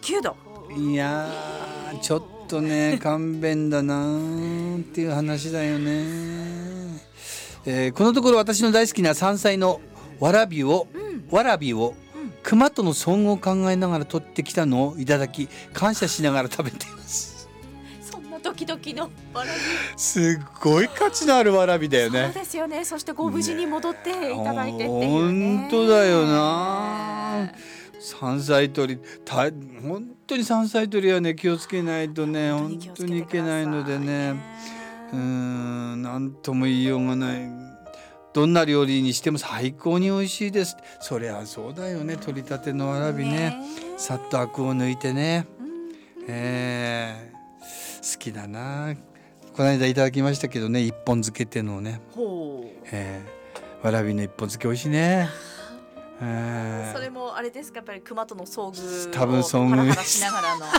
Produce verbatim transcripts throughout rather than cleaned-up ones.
きゅうど。 いやーちょっとね勘弁だなーっていう話だよね、えー、このところ私の大好きな山菜のわらびを、うん、わらびを、うん、熊との遭遇を考えながら取ってきたのをいただき感謝しながら食べています。 そんなドキドキのわらび、 すっごい価値のあるわらびだよね。 そうですよね。そしてご無事に戻っていただいてっていうね。 本当だよな。山菜採りた本当に山菜採りはね気をつけないとね本当にいけないのでね、うーんなんとも言いようがない。どんな料理にしても最高に美味しいです。そりゃそうだよね。取りたてのわらびねさっとアクを抜いてね、えー、好きだな。この間いただきましたけどね一本漬けっていうのをね、えー、わらびの一本漬け美味しいね。 えー、それもあれですかやっぱり熊との遭遇を多分遭遇ハラハラしながらの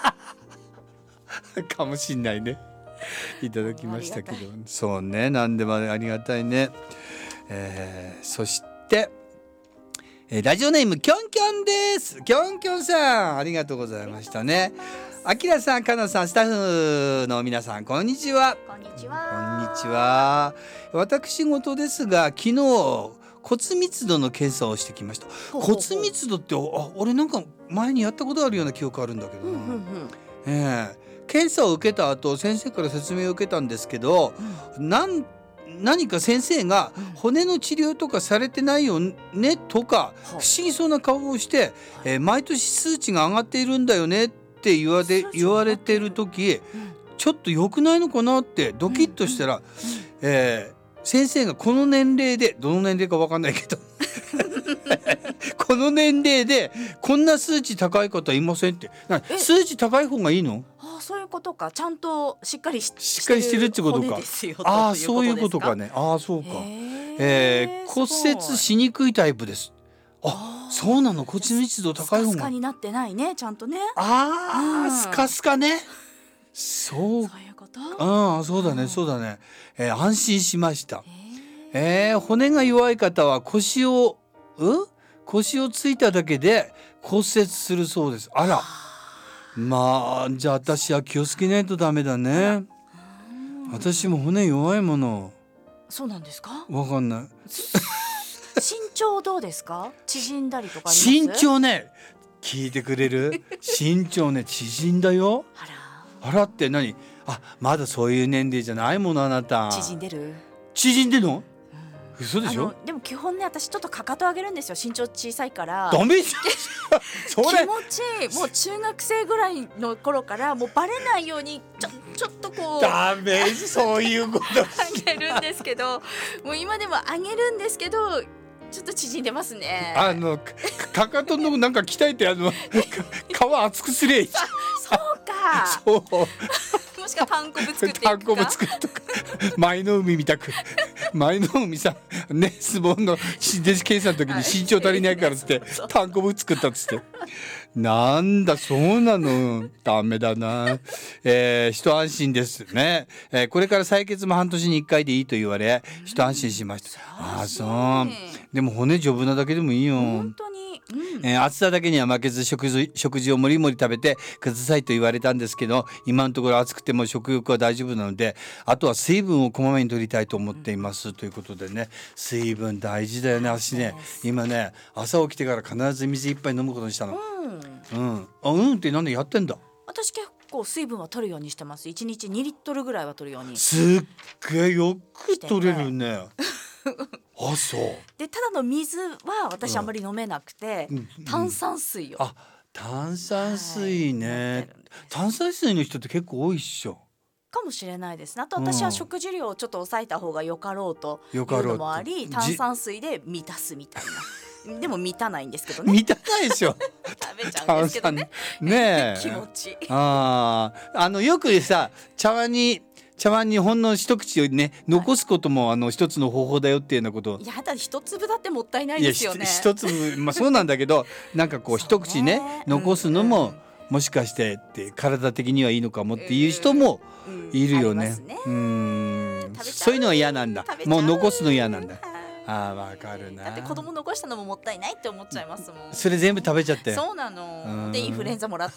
かもしんないね。いただきましたけどそうね何でもありがたいね、えー、そして、えー、ラジオネームキョンキョンです。キョンキョンさんありがとうございましたね。あきらさんかなさんスタッフの皆さんこんにちは。 こんにちは。 こんにちは。私事ですが昨日骨密度の検査をしてきました。ほうほうほう。骨密度ってあ俺なんか前にやったことあるような記憶あるんだけどな、うんうんうん、えー、検査を受けた後先生から説明を受けたんですけど、うん、なん何か先生が骨の治療とかされてないよねとか、うん、不思議そうな顔をして、えー、毎年数値が上がっているんだよねって言われ、言われてる時、うん、ちょっと良くないのかなってドキッとしたら、うんうん、えー先生がこの年齢でどの年齢か分かんないけどこの年齢でこんな数値高い方いませんって。数値高い方がいいの？ ああそういうことか。ちゃんとしっかり し, しっかりしてるってことか。ああそういうことかね。ああそうか、えー、骨折しにくいタイプです。あそうなの。骨密度高い方がスカスカになってないねちゃんとね。 ああ、うん、スカスカね。そうそういうこと。 ああそうだねそうだね、えー、安心しました。えー、骨が弱い方は腰をう腰をついただけで骨折するそうです。あらまあじゃあ私は気をつけないとダメだね。私も骨弱いもの。 そうなんですか。 わかんない身長どうですか。縮んだりとかあります？ 身長ね聞いてくれる身長ね縮んだよ。 あらあらって何。あまだそういう年齢じゃないものあなた。 縮んでる。 縮んでんの、うん、嘘でしょ。 でも基本ね私ちょっとかかと上げるんですよ。身長小さいからダメじゃんそれ気持ちいい。もう中学生ぐらいの頃からもうバレないようにちょ、ちょっとこうダメそういうこと上げるんですけどもう今でも上げるんですけどちょっと縮んでますね。 あのかかとのなんか鍛えてあの皮厚くすれそうかそうもしかパンコブ作っていくか。 パンコブ作るとか舞の海みたく舞の海さね相撲の弟子検査の時に身長足りないからっつってパンコブ作ったっつってなんだそうなのダメだな、えー、一安心ですね、えー、これから採血も半年にいっかいでいいと言われ一安心しました。ああそうでも骨丈夫なだけでもいいよ本当に。うんえー、暑さだけには負けず食事、食事をもりもり食べてくださいと言われたんですけど今のところ暑くても食欲は大丈夫なのであとは水分をこまめに取りたいと思っています、うん、ということでね水分大事だよね。私ね今ね朝起きてから必ず水いっぱい飲むことにしたの。うん、うん、あうんってなんでやってんだ。 私結構水分は取るようにしてます。いちにちにリットルぐらいは取るように。 すっげえよく取れるねあそうでただの水は私あんまり飲めなくて、うん、炭酸水を、 あ炭酸水ね、はい、炭酸水の人って結構多いっしょ。 かもしれないですね。あと私は食事量をちょっと抑えた方がよかろうというのもあり炭酸水で満たすみたいなでも満たないんですけどね。 満たないでしょ食べちゃうんですけどねねえ気持ちああのよくさ茶碗に茶碗にほんの一口をね残すことも、はい、あの一つの方法だよっていうようなこと。 いやだ一粒だってもったいないですよね。 一粒まあそうなんだけどなんかこう一口ね残すのも、うんうん、もしかしてって体的にはいいのかもっていう人もいるよね。うん、うんそういうのは嫌なんだ。もう残すの嫌なんだ。あーわかるな。 だって子供残したのももったいないって思っちゃいますもん。 それ全部食べちゃって。 そうなの。でインフルエンザもらっ